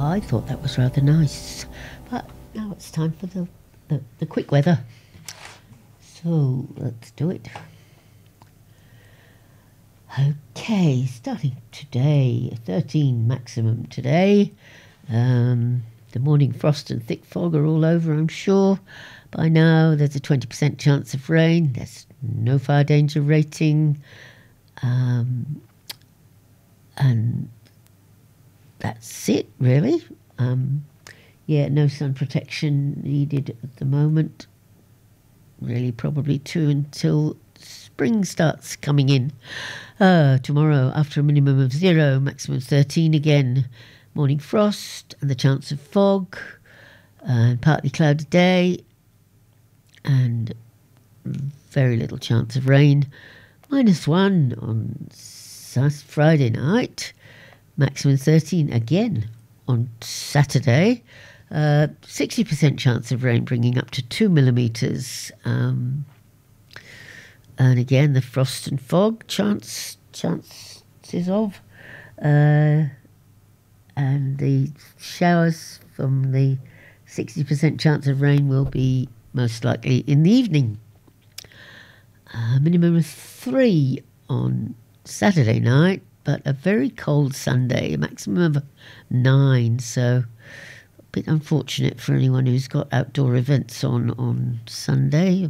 I thought that was rather nice. But now it's time for the quick weather. So let's do it. Okay, starting today, 13 maximum today. The morning frost and thick fog are all over, I'm sure. By now, there's a 20% chance of rain. There's no fire danger rating. And that's it, really. No sun protection needed at the moment. Really, probably too until spring starts coming in. Tomorrow, after a minimum of 0, maximum 13 again. Morning frost and the chance of fog. And partly cloudy day. And very little chance of rain. -1 on Friday night. Maximum 13 again on Saturday. 60% chance of rain, bringing up to 2 millimetres. And again, the frost and fog chances of. And the showers from the 60% chance of rain will be most likely in the evening. Minimum of 3 on Saturday night, but a very cold Sunday, a maximum of 9. So a bit unfortunate for anyone who's got outdoor events on Sunday.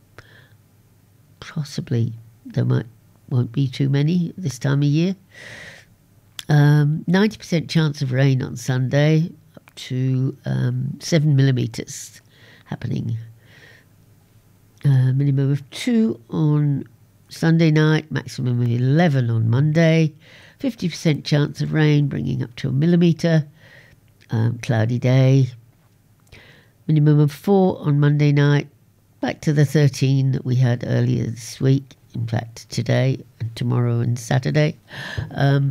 Possibly there won't be too many this time of year. 90% chance of rain on Sunday, up to 7 millimetres happening. Minimum of 2 on Sunday night, maximum of 11 on Monday. 50% chance of rain, bringing up to 1 millimetre. Cloudy day. Minimum of 4 on Monday night, back to the 13 that we had earlier this week. In fact, today and tomorrow and Saturday. A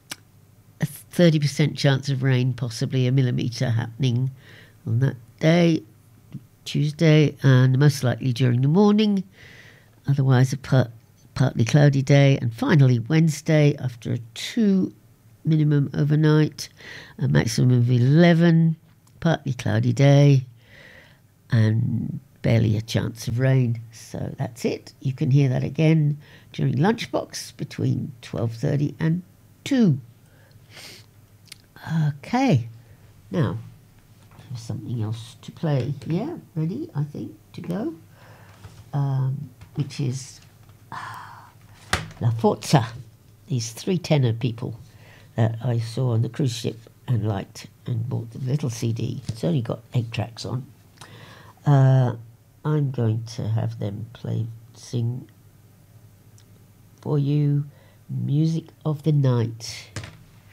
30% chance of rain, possibly 1 millimetre happening on that day, Tuesday, and most likely during the morning. Otherwise, a partly cloudy day. And finally, Wednesday, after a 2 minimum overnight, a maximum of 11, partly cloudy day, and barely a chance of rain. So that's it. You can hear that again during Lunchbox between 12:30 and 2. Okay, now there's something else to play here. Ready, I think, to go, which is La Forza. These 3 tenor people that I saw on the cruise ship and liked and bought the little CD. It's only got 8 tracks on. I'm going to have them sing for you Music of the Night.